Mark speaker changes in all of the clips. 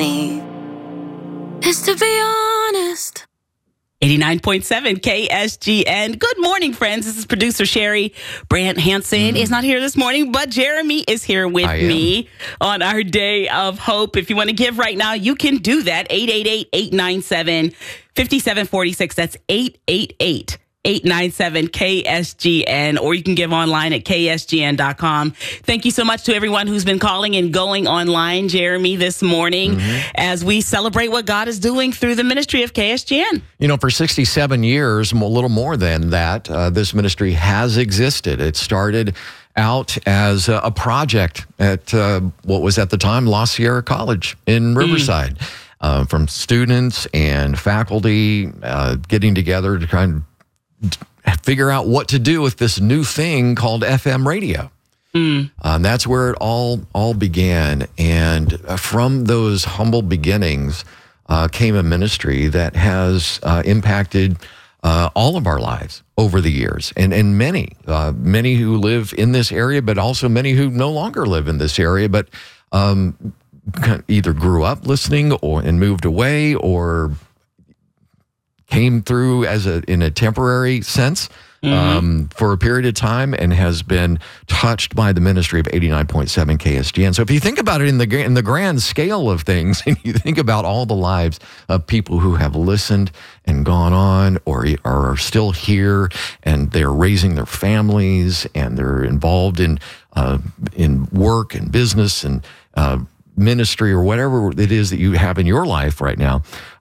Speaker 1: me is to be honest.
Speaker 2: 89.7 KSGN. Good morning, friends. This is producer Sherry. Brant Hansen is not here this morning, but Jeremy is here with me on our day of hope. If you want to give right now, you can do that. 888-897-5746. That's 888-897-KSGN, or you can give online at ksgn.com. Thank you so much to everyone who's been calling and going online, Jeremy, this morning as we celebrate what God is doing through the ministry of KSGN.
Speaker 3: You know, for 67 years, a little more than that, this ministry has existed. It started out as a project at what was at the time La Sierra College in Riverside, from students and faculty getting together to try and figure out what to do with this new thing called FM radio. That's where it all began. And from those humble beginnings came a ministry that has impacted all of our lives over the years. And many who live in this area, but also many who no longer live in this area, but either grew up listening and moved away, or came through in a temporary sense for a period of time, and has been touched by the ministry of 89.7 KSGN. So if you think about it in the grand scale of things, and you think about all the lives of people who have listened and gone on, or are still here, and they're raising their families, and they're involved in work and business and ministry, or whatever it is that you have in your life right now,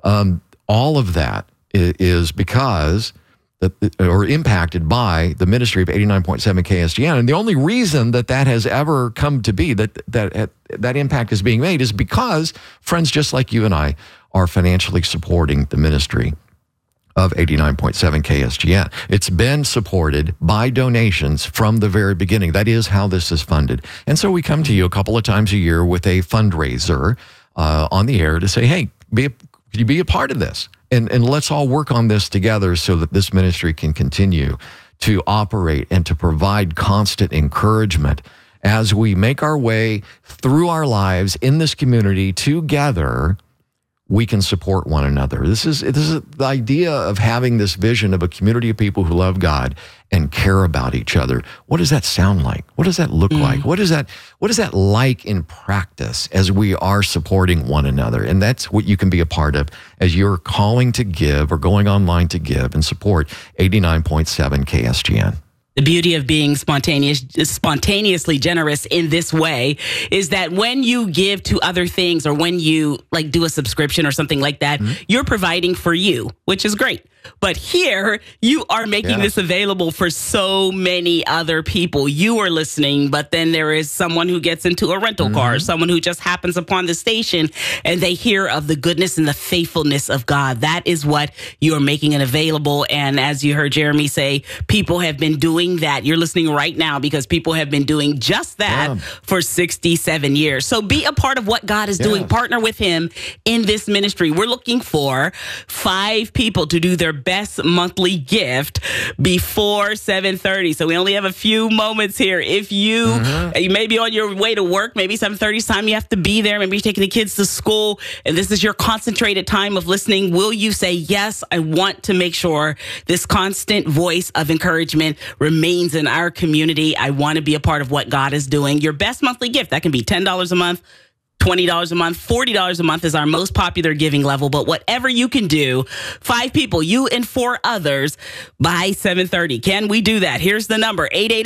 Speaker 3: all of that is because or impacted by the ministry of 89.7 KSGN. And the only reason that has ever come to be, that impact is being made, is because friends just like you and I are financially supporting the ministry of 89.7 KSGN. It's been supported by donations from the very beginning. That is how this is funded. And so we come to you a couple of times a year with a fundraiser on the air to say, hey, could you be a part of this? And let's all work on this together so that this ministry can continue to operate and to provide constant encouragement as we make our way through our lives in this community together. We can support one another. This is the idea of having this vision of a community of people who love God and care about each other. What does that sound like? What does that look like? What is that like in practice as we are supporting one another? And that's what you can be a part of as you're calling to give or going online to give and support 89.7 KSGN.
Speaker 2: The beauty of being spontaneously generous in this way is that when you give to other things, or when you do a subscription or something like that, you're providing for you, which is great. But here, you are making this available for so many other people. You are listening, but then there is someone who gets into a rental car, someone who just happens upon the station, and they hear of the goodness and the faithfulness of God. That is what you are making it available. And as you heard Jeremy say, people have been doing that. You're listening right now because people have been doing just that for 67 years. So be a part of what God is doing. Partner with him in this ministry. We're looking for 5 people to do their best monthly gift before 7:30. So we only have a few moments here. If you may be on your way to work, maybe 7:30 is time you have to be there, maybe you're taking the kids to school, and this is your concentrated time of listening, will you say, yes, I want to make sure this constant voice of encouragement remains in our community. I want to be a part of what God is doing. Your best monthly gift, that can be $10 a month, $20 a month, $40 a month is our most popular giving level. But whatever you can do, 5 people, you and 4 others, by 7:30. Can we do that? Here's the number,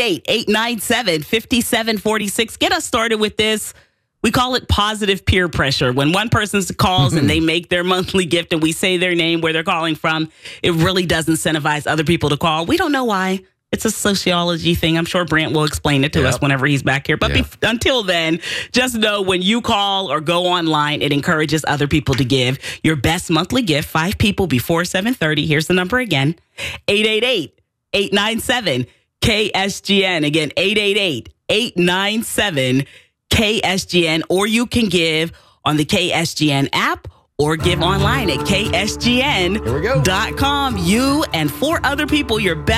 Speaker 2: 888-897-5746. Get us started with this. We call it positive peer pressure. When one person calls and they make their monthly gift and we say their name, where they're calling from, it really does incentivize other people to call. We don't know why. It's a sociology thing. I'm sure Brant will explain it to us whenever he's back here. But until then, just know when you call or go online, it encourages other people to give. Your best monthly gift, 5 people before 7:30. Here's the number again, 888-897-KSGN. Again, 888-897-KSGN. Or you can give on the KSGN app, or give online at ksgn.com. You and 4 other people, your best